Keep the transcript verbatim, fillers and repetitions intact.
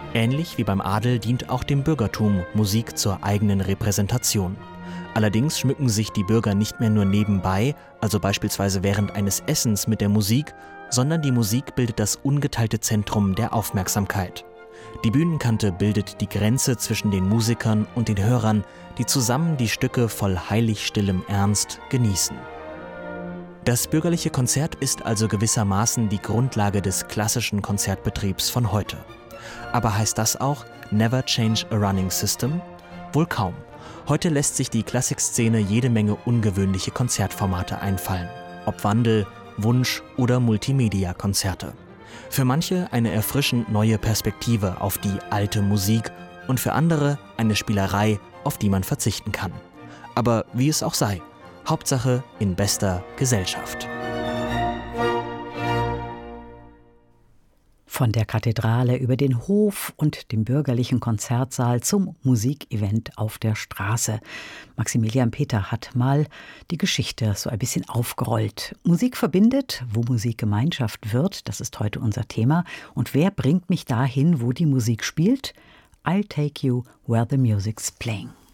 Ähnlich wie beim Adel dient auch dem Bürgertum Musik zur eigenen Repräsentation. Allerdings schmücken sich die Bürger nicht mehr nur nebenbei, also beispielsweise während eines Essens mit der Musik, sondern die Musik bildet das ungeteilte Zentrum der Aufmerksamkeit. Die Bühnenkante bildet die Grenze zwischen den Musikern und den Hörern, die zusammen die Stücke voll heilig stillem Ernst genießen. Das bürgerliche Konzert ist also gewissermaßen die Grundlage des klassischen Konzertbetriebs von heute. Aber heißt das auch Never change a running system? Wohl kaum. Heute lässt sich die Klassikszene jede Menge ungewöhnliche Konzertformate einfallen. Ob Wandel, Wunsch oder Multimedia-Konzerte. Für manche eine erfrischend neue Perspektive auf die alte Musik und für andere eine Spielerei, auf die man verzichten kann. Aber wie es auch sei, Hauptsache in bester Gesellschaft. Von der Kathedrale über den Hof und dem bürgerlichen Konzertsaal zum Musikevent auf der Straße. Maximilian Peter hat mal die Geschichte so ein bisschen aufgerollt. Musik verbindet, wo Musik Gemeinschaft wird, das ist heute unser Thema. Und wer bringt mich dahin, wo die Musik spielt? I'll take you where the music's playing.